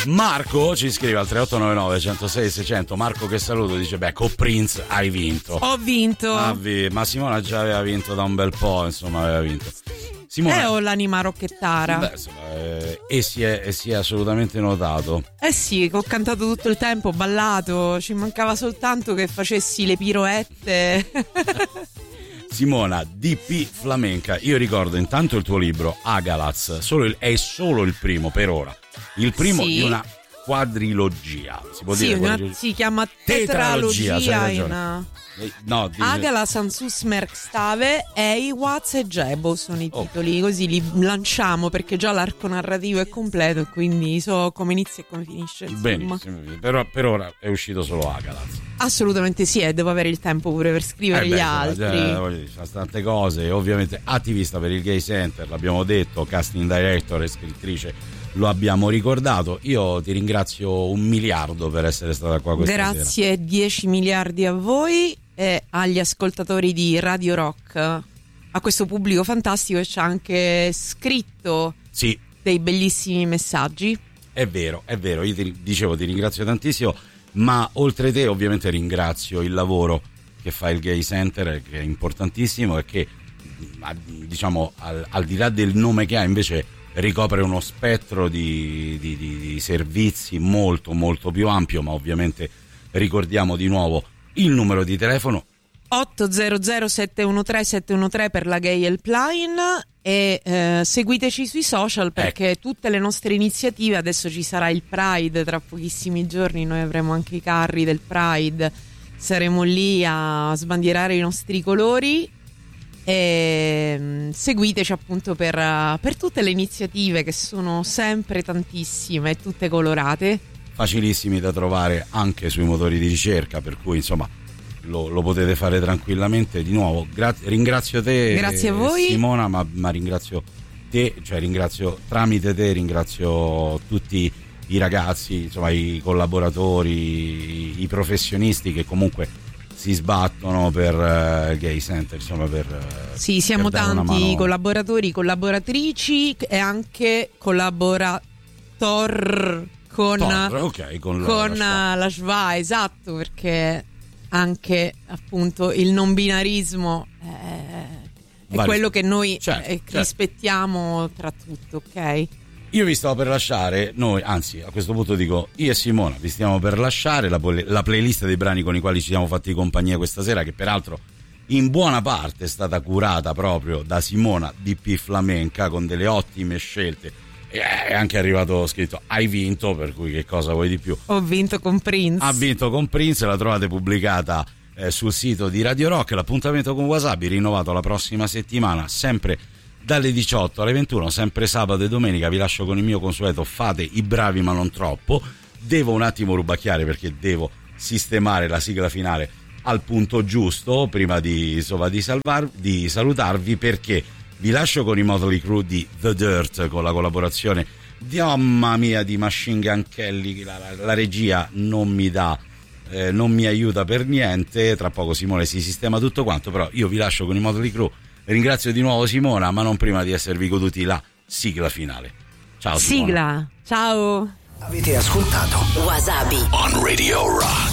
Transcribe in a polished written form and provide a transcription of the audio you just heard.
Marco ci scrive al 3899 106 600. Marco, che saluto, dice: beh, con Prince hai vinto. Ho vinto. Ma Simona già aveva vinto da un bel po', insomma, aveva vinto. Simona, ho l'anima rocchettara. Beh, insomma, e si è assolutamente notato. Sì, ho cantato tutto il tempo, ho ballato, ci mancava soltanto che facessi le piroette. Simona, DP Flamenca. Io ricordo intanto il tuo libro Agalaz, è solo il primo per ora. Il primo di una quadrilogia, si può dire? Si chiama tetralogia. No, Agala, Sansus, Merkstave, Eiwaz e Jebo sono i titoli, così li lanciamo perché già l'arco narrativo è completo e quindi so come inizia e come finisce. Benissimo, però per ora è uscito solo Agalaz. Assolutamente sì, e devo avere il tempo pure per scrivere gli altri. Sono tante cose, ovviamente attivista per il Gay Center, l'abbiamo detto, casting director e scrittrice, lo abbiamo ricordato. Io ti ringrazio 1 miliardo per essere stata qua questa sera. Grazie 10 miliardi a voi e agli ascoltatori di Radio Rock, a questo pubblico fantastico che ci ha anche scritto dei bellissimi messaggi. È vero, io ti ringrazio tantissimo, ma oltre te ovviamente ringrazio il lavoro che fa il Gay Center, che è importantissimo e che, diciamo, al di là del nome che ha, invece ricopre uno spettro di servizi molto molto più ampio. Ma ovviamente ricordiamo di nuovo il numero di telefono 800 713 713 per la Gay Helpline e seguiteci sui social perché tutte le nostre iniziative, adesso ci sarà il Pride tra pochissimi giorni, noi avremo anche i carri del Pride, saremo lì a sbandierare i nostri colori e seguiteci appunto per tutte le iniziative che sono sempre tantissime e tutte colorate, facilissimi da trovare anche sui motori di ricerca, per cui insomma lo potete fare tranquillamente. Di nuovo ringrazio te, grazie a voi Simona, ma ringrazio te, cioè ringrazio tramite te, ringrazio tutti i ragazzi, insomma i collaboratori, i professionisti che comunque si sbattono per Gay Center, insomma siamo per tanti collaboratori, collaboratrici e anche collaborator con la SVA, esatto, perché anche appunto il non binarismo è quello che noi rispettiamo tra tutto, ok? Io vi stavo per lasciare, noi, anzi a questo punto dico, io e Simona vi stiamo per lasciare la playlist dei brani con i quali ci siamo fatti compagnia questa sera, che peraltro in buona parte è stata curata proprio da Simona DP Flamenca, con delle ottime scelte. E è anche arrivato scritto hai vinto, per cui che cosa vuoi di più? Ho vinto con Prince. Ha vinto con Prince, la trovate pubblicata sul sito di Radio Rock. L'appuntamento con Wasabi rinnovato la prossima settimana, sempre dalle 18 alle 21, sempre sabato e domenica. Vi lascio con il mio consueto fate i bravi ma non troppo. Devo un attimo rubacchiare perché devo sistemare la sigla finale al punto giusto prima di salutarvi, perché vi lascio con i Motley Crue di The Dirt, con la collaborazione di Machine Gun Kelly. La regia non mi aiuta per niente, tra poco Simone si sistema tutto quanto, però io vi lascio con i Motley Crue. Ringrazio di nuovo Simona, ma non prima di esservi goduti la sigla finale. Ciao Simona. Sigla, ciao. Avete ascoltato Wasabi on Radio Rock.